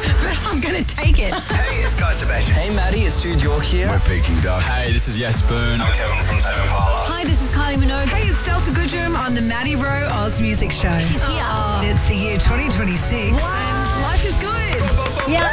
but I'm going to take it. Hey, it's Guy Sebastian. Hey, Maddie, it's Jude York here. We're Peking Duck. Hey, this is Yes Boone. I'm Kevin from Tame Impala. Hi, this is Kylie Minogue. Hey, it's Delta Goodrum on the Maddie Rowe Oz Music Show. She's here. It's the year 2026 and life is good. Yep.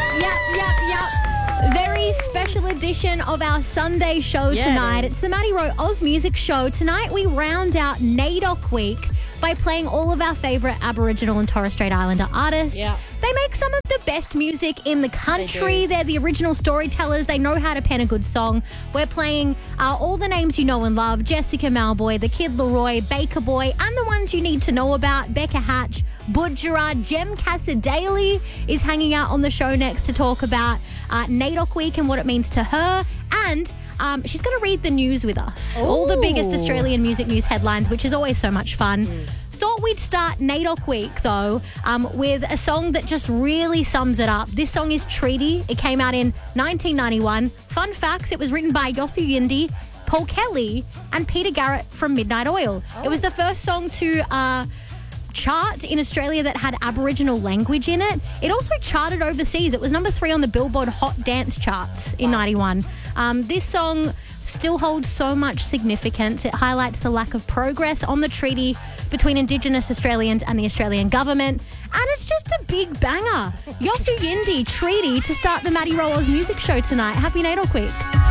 Very special edition of our Sunday show tonight. It's the Maddie Rowe Oz Music Show. Tonight we round out NAIDOC Week by playing all of our favourite Aboriginal and Torres Strait Islander artists. Yeah. They make some of the best music in the country. They're the original storytellers. They know how to pen a good song. We're playing all the names you know and love: Jessica Malboy, The Kid Laroi, Baker Boy, and the ones you need to know about: Becca Hatch, Bud Gerard. Jem Casadaley is hanging out on the show next to talk about NAIDOC Week and what it means to her. And she's going to read the news with us. Ooh. All the biggest Australian music news headlines, which is always so much fun. Thought we'd start NAIDOC Week, though, with a song that just really sums it up. This song is Treaty. It came out in 1991. Fun facts, it was written by Yothu Yindi, Paul Kelly, and Peter Garrett from Midnight Oil. It was the first song to chart in Australia that had Aboriginal language in it. It also charted overseas. It was number 3 on the Billboard Hot Dance charts in 91. This song still holds so much significance. It highlights the lack of progress on the treaty between Indigenous Australians and the Australian government. And it's just a big banger. Yothu Yindi, Treaty, to start the Maddie Rowe Oz Music Show tonight. Happy NAIDOC Week.